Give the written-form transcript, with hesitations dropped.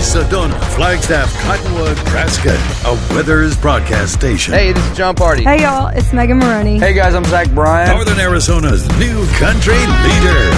Sedona, Flagstaff, Cottonwood, Nebraska, a Withers broadcast station. Hey, this is John Party. Hey, y'all, it's Megan Maroney. Hey, guys, I'm Zach Bryan. Northern Arizona's new country leader.